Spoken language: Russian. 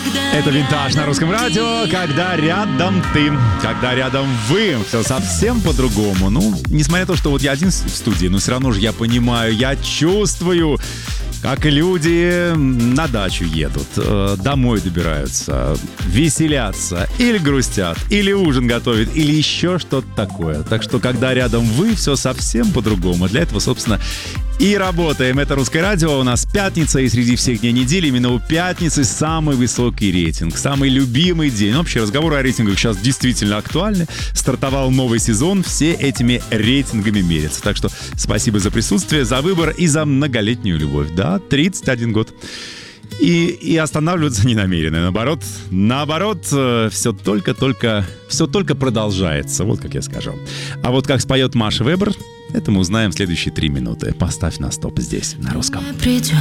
Это «Винтаж» на Русском радио. Когда рядом ты, когда рядом вы, все совсем по-другому. Ну, несмотря на то, что вот я один в студии, но все равно же я понимаю, я чувствую, как люди на дачу едут, домой добираются, веселятся, или грустят, или ужин готовят, или еще что-то такое. Так что, когда рядом вы, все совсем по-другому. Для этого, собственно, и работаем. Это «Русское радио». У нас пятница, и среди всех дней недели именно у пятницы самый высокий рейтинг, самый любимый день. Вообще, разговоры о рейтингах сейчас действительно актуальны. Стартовал новый сезон, все этими рейтингами мерятся. Так что спасибо за присутствие, за выбор и за многолетнюю любовь. Да, 31 год. И останавливаться не намерены. Наоборот, все только продолжается. Вот как я скажу. А вот как споет Маша Вебер, это мы узнаем в следующие 3 минуты. Поставь на стоп здесь, на русском. Придет